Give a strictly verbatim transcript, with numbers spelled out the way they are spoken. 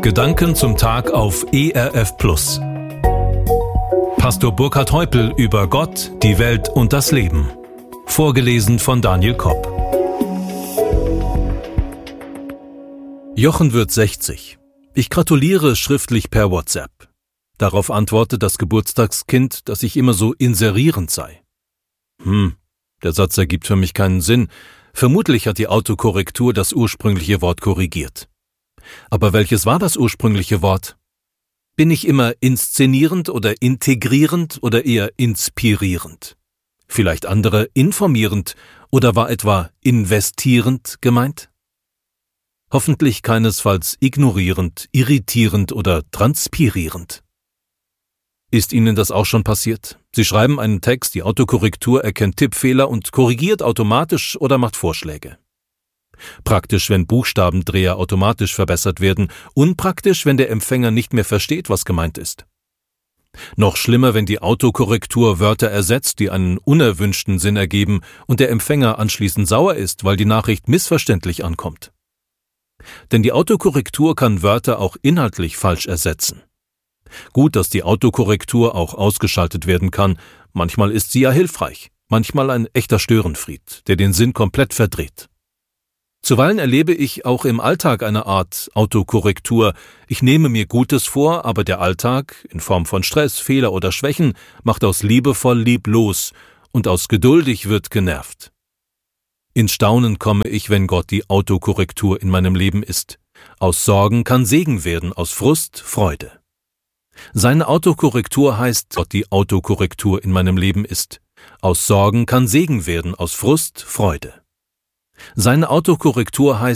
Gedanken zum Tag auf E R F Plus. Pastor Burkhard Heupel über Gott, die Welt und das Leben. Vorgelesen von Daniel Kopp. Jochen wird sechzig. Ich gratuliere schriftlich per WhatsApp. Darauf antwortet das Geburtstagskind, dass ich immer so inserierend sei. Hm, der Satz ergibt für mich keinen Sinn. Vermutlich hat die Autokorrektur das ursprüngliche Wort korrigiert. Aber welches war das ursprüngliche Wort? Bin ich immer inszenierend oder integrierend oder eher inspirierend? Vielleicht andere informierend oder war etwa investierend gemeint? Hoffentlich keinesfalls ignorierend, irritierend oder transpirierend. Ist Ihnen das auch schon passiert? Sie schreiben einen Text, die Autokorrektur erkennt Tippfehler und korrigiert automatisch oder macht Vorschläge. Praktisch, wenn Buchstabendreher automatisch verbessert werden, unpraktisch, wenn der Empfänger nicht mehr versteht, was gemeint ist. Noch schlimmer, wenn die Autokorrektur Wörter ersetzt, die einen unerwünschten Sinn ergeben und der Empfänger anschließend sauer ist, weil die Nachricht missverständlich ankommt. Denn die Autokorrektur kann Wörter auch inhaltlich falsch ersetzen. Gut, dass die Autokorrektur auch ausgeschaltet werden kann, manchmal ist sie ja hilfreich, manchmal ein echter Störenfried, der den Sinn komplett verdreht. Zuweilen erlebe ich auch im Alltag eine Art Autokorrektur. Ich nehme mir Gutes vor, aber der Alltag, in Form von Stress, Fehler oder Schwächen, macht aus liebevoll lieblos und aus geduldig wird genervt. Ins Staunen komme ich, wenn Gott die Autokorrektur in meinem Leben ist. Aus Sorgen kann Segen werden, aus Frust Freude. Seine Autokorrektur heißt, Gott die Autokorrektur in meinem Leben ist. Aus Sorgen kann Segen werden, aus Frust Freude. Seine Autokorrektur heißt,